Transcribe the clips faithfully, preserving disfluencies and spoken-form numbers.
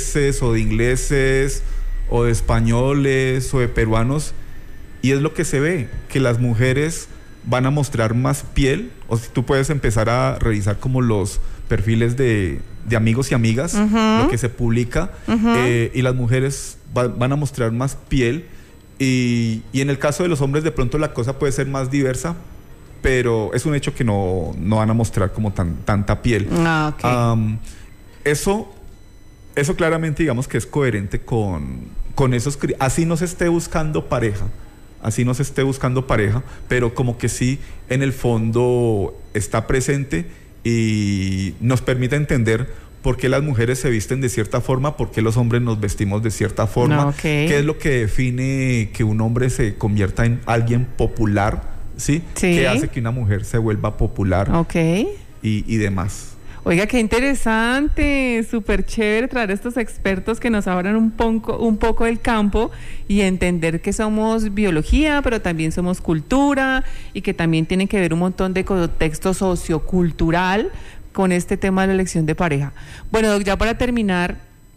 franceses o de ingleses o de españoles o de peruanos, y es lo que se ve, que las mujeres van a mostrar más piel. O si tú puedes empezar a revisar como los perfiles de, de amigos y amigas, uh-huh. lo que se publica, uh-huh. eh, y las mujeres va, van a mostrar más piel, y, y en el caso de los hombres de pronto la cosa puede ser más diversa, pero es un hecho que no, no van a mostrar como tan, tanta piel. Ah, okay. um, eso, eso claramente digamos que es coherente con, con esos, así no se esté buscando pareja, así no se esté buscando pareja, pero como que sí, en el fondo está presente y nos permite entender por qué las mujeres se visten de cierta forma, por qué los hombres nos vestimos de cierta forma, okay. qué es lo que define que un hombre se convierta en alguien popular, ¿sí? Sí. ¿Qué hace que una mujer se vuelva popular? Okay. y, y demás. Oiga, qué interesante, súper chévere traer a estos expertos que nos abran un poco, un poco el campo y entender que somos biología, pero también somos cultura y que también tienen que ver un montón de contexto sociocultural con este tema de la elección de pareja. Bueno, Doc, ya para terminar,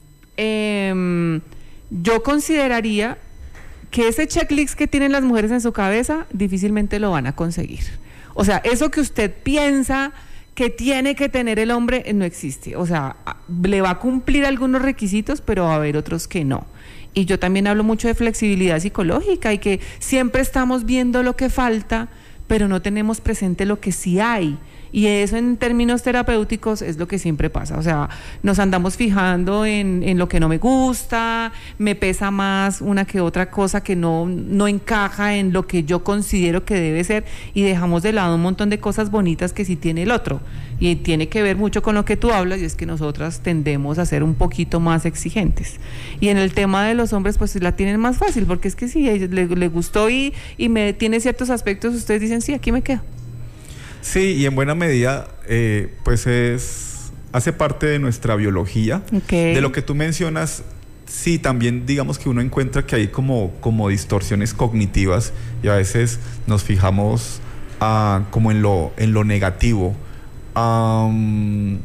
eh, yo consideraría que ese checklist que tienen las mujeres en su cabeza difícilmente lo van a conseguir. O sea, eso que usted piensa que tiene que tener el hombre no existe. O sea, le va a cumplir algunos requisitos, pero va a haber otros que no. Y yo también hablo mucho de flexibilidad psicológica y que siempre estamos viendo lo que falta, pero no tenemos presente lo que sí hay. Y eso en términos terapéuticos es lo que siempre pasa. O sea, nos andamos fijando en, en lo que no me gusta, me pesa más una que otra cosa que no, no encaja en lo que yo considero que debe ser, y dejamos de lado un montón de cosas bonitas que sí tiene el otro. Y tiene que ver mucho con lo que tú hablas, y es que nosotras tendemos a ser un poquito más exigentes. Y en el tema de los hombres, pues la tienen más fácil, porque es que si sí, le, le gustó y, y me tiene ciertos aspectos, ustedes dicen, sí, aquí me quedo. Sí, y en buena medida, eh, pues es hace parte de nuestra biología. Okay. De lo que tú mencionas, sí, también digamos que uno encuentra que hay como, como distorsiones cognitivas, y a veces nos fijamos uh, como en lo, en lo negativo. Um,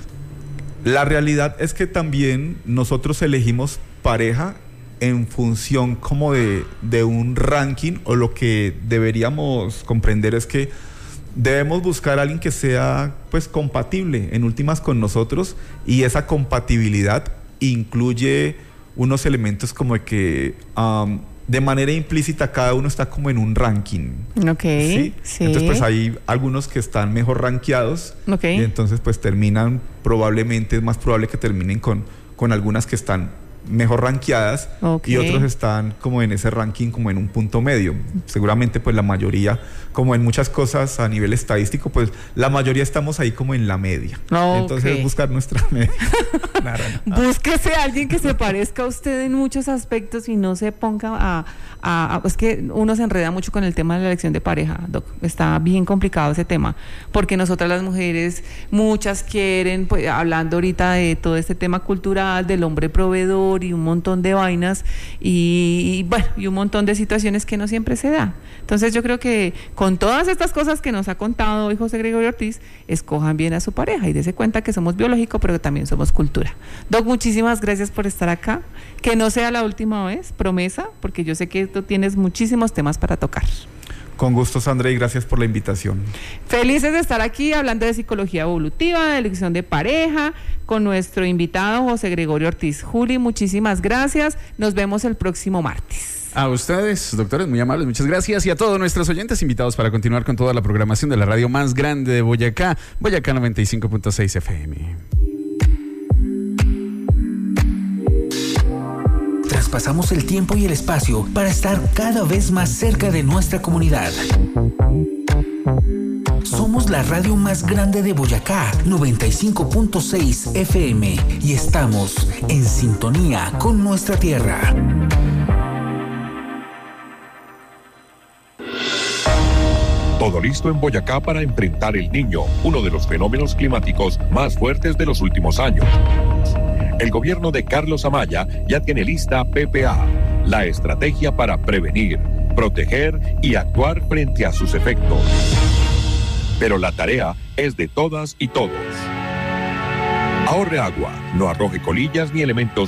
la realidad es que también nosotros elegimos pareja en función como de, de un ranking, o lo que deberíamos comprender es que debemos buscar a alguien que sea pues compatible en últimas con nosotros, y esa compatibilidad incluye unos elementos como de que um, de manera implícita cada uno está como en un ranking. Ok, ¿sí? sí. Entonces pues hay algunos que están mejor rankeados, okay. y entonces pues terminan, probablemente es más probable que terminen con, con algunas que están mejor rankeadas, okay. y otros están como en ese ranking como en un punto medio. Seguramente pues la mayoría, como en muchas cosas a nivel estadístico, pues la mayoría estamos ahí como en la media. Okay. Entonces buscar nuestra media. Búsquese a alguien que se parezca a usted en muchos aspectos y no se ponga a, a, a... Es que uno se enreda mucho con el tema de la elección de pareja, Doc. Está bien complicado ese tema, porque nosotras las mujeres, muchas quieren, pues hablando ahorita de todo este tema cultural, del hombre proveedor y un montón de vainas, y, y bueno, y un montón de situaciones que no siempre se da. Entonces yo creo que con todas estas cosas que nos ha contado hoy José Gregorio Ortiz, escojan bien a su pareja y dése cuenta que somos biológicos, pero que también somos cultura. Doc, muchísimas gracias por estar acá. Que no sea la última vez, promesa, porque yo sé que tú tienes muchísimos temas para tocar. Con gusto, Sandra, y gracias por la invitación. Felices de estar aquí hablando de psicología evolutiva, de elección de pareja, con nuestro invitado José Gregorio Ortiz. Juli, muchísimas gracias. Nos vemos el próximo martes. A ustedes, doctores, muy amables, muchas gracias. Y a todos nuestros oyentes invitados para continuar con toda la programación de la radio más grande de Boyacá, Boyacá noventa y cinco punto seis F M. Traspasamos el tiempo y el espacio para estar cada vez más cerca de nuestra comunidad. Somos la radio más grande de Boyacá, noventa y cinco punto seis F M, y estamos en sintonía con nuestra tierra. Todo listo en Boyacá para enfrentar el Niño, uno de los fenómenos climáticos más fuertes de los últimos años. El gobierno de Carlos Amaya ya tiene lista P P A, la estrategia para prevenir, proteger y actuar frente a sus efectos. Pero la tarea es de todas y todos. Ahorre agua, no arroje colillas ni elementos